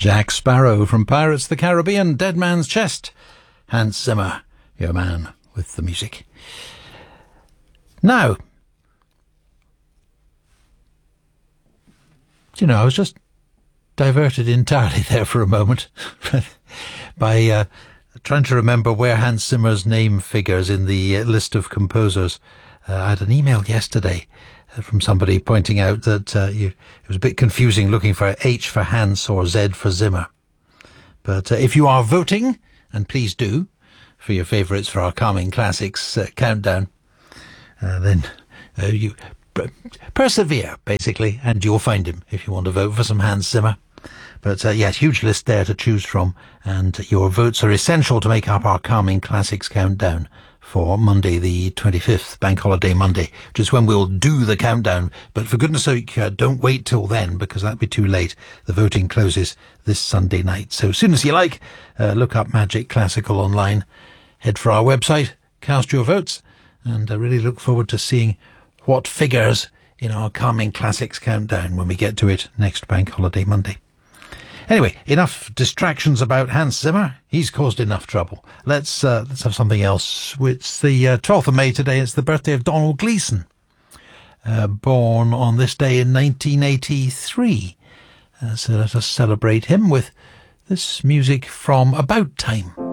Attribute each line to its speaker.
Speaker 1: Jack Sparrow from Pirates of the Caribbean, Dead Man's Chest. Hans Zimmer, your man with the music. Now, do you know, I was just diverted entirely there for a moment by trying to remember where Hans Zimmer's name figures in the list of composers. I had an email yesterday from somebody pointing out that it was a bit confusing looking for H for Hans or Z for Zimmer. But if you are voting, and please do, for your favourites for our Calming Classics countdown, then you persevere, basically, and you'll find him if you want to vote for some Hans Zimmer. But huge list there to choose from, and your votes are essential to make up our Calming Classics countdown for Monday the 25th, Bank Holiday Monday, which is when we'll do the countdown. But for goodness sake, don't wait till then, because that'd be too late. The voting closes this Sunday night. So as soon as you like, look up Magic Classical online, head for our website, cast your votes, and I really look forward to seeing what figures in our Calming Classics countdown when we get to it next Bank Holiday Monday. Anyway, enough distractions about Hans Zimmer. He's caused enough trouble. Let's have something else. It's the 12th of May today. It's the birthday of Donald Gleason, born on this day in 1983. So let us celebrate him with this music from About Time.